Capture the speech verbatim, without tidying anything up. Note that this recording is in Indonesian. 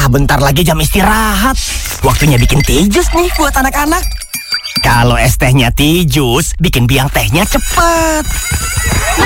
Ah, bentar lagi jam istirahat. Waktunya bikin teh jus nih buat anak-anak. Kalau es tehnya teh jus, bikin biang tehnya cepet.